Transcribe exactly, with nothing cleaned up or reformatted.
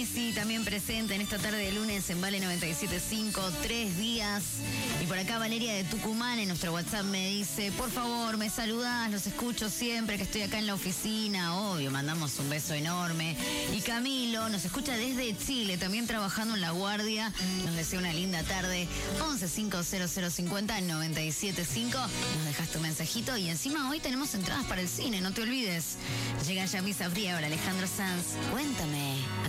Sí, también presente en esta tarde de lunes en Vale noventa y siete punto cinco, tres días. Y por acá Valeria de Tucumán en nuestro WhatsApp me dice, por favor, me saludás, los escucho siempre que estoy acá en la oficina. Obvio, mandamos un beso enorme. Y Camilo nos escucha desde Chile, también trabajando en La Guardia. Nos desea una linda tarde. once cinco cero cero cincuenta noventa y siete cinco. Nos dejas tu mensajito y encima hoy tenemos entradas para el cine, no te olvides. Llega ya Misa Fría, ahora Alejandro Sanz. Cuéntame.